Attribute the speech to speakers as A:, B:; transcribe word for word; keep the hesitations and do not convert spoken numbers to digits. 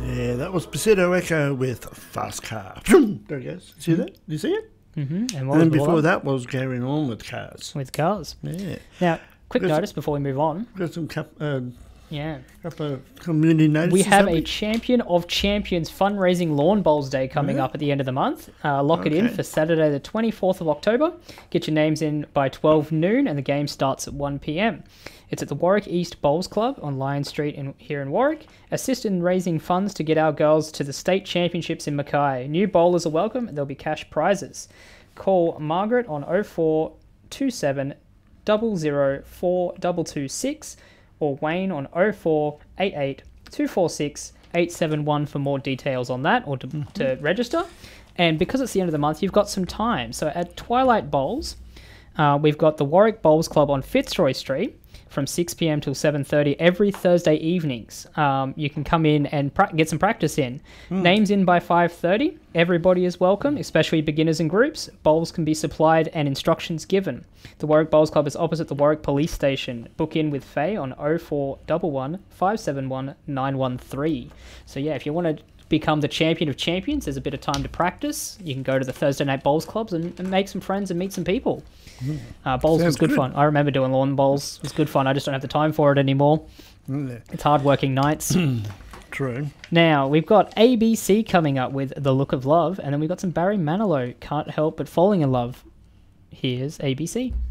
A: Yeah, that was Pasito Echo with Fast Car. There it goes. See that? Do you see it?
B: Mm-hmm. And, what
A: And then
B: was
A: before
B: that?
A: that was Carrying On with Cars.
B: With cars.
A: Yeah.
B: Now, quick
A: Because-
B: notice before we move on.
A: Got some cap, uh,
B: Yeah.
A: couple of community notice.
B: We
A: or
B: have a
A: something?
B: Champion of Champions fundraising Lawn Bowls Day coming
A: Yeah.
B: up at the end of the month. Uh, lock it in
A: Okay.
B: for Saturday the twenty-fourth of October. Get your names in by twelve noon and the game starts at one p.m. It's at the Warwick East Bowls Club on Lion Street in, here in Warwick. Assist in raising funds to get our girls to the state championships in Mackay. New bowlers are welcome and there'll be cash prizes. Call Margaret on oh four two seven zero zero four two two six or Wayne on oh four eight eight two four six eight seven one for more details on that or to,
A: Mm-hmm.
B: to register. And because it's the end of the month, you've got some time. So at Twilight Bowls, uh, we've got the Warwick Bowls Club on Fitzroy Street from six p.m. till seven thirty every Thursday evenings. Um, you can come in and pra- get some practice in. Names in by five thirty. Everybody is welcome, especially beginners and groups. Bowls can be supplied and instructions given. The Warwick Bowls Club is opposite the Warwick Police Station. Book in with Faye on oh four one one five seven one nine one three. So yeah, if you want to become the champion of champions, there's a bit of time to practice. You can go to the Thursday night bowls clubs and, and make some friends and meet some people. Uh, bowls
A: Sounds
B: was good,
A: good.
B: fun. I remember doing lawn bowls. It was good fun. I just don't have the time for it anymore.
A: Yeah,
B: It's hard working nights.
A: true.
B: Now, we've got A B C coming up with The Look of Love, and then we've got some Barry Manilow, Can't Help But Falling in Love. Here's A B C.